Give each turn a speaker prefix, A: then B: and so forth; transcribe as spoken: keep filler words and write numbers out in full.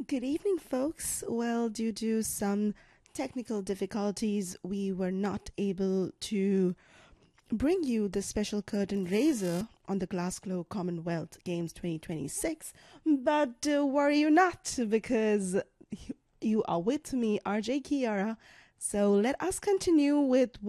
A: Good evening, folks. Well, due to some technical difficulties, we were not able to bring you the special curtain raiser on the Glasgow Commonwealth Games twenty twenty-six. But uh, worry you not, because you are with me, R J Kiara. So let us continue with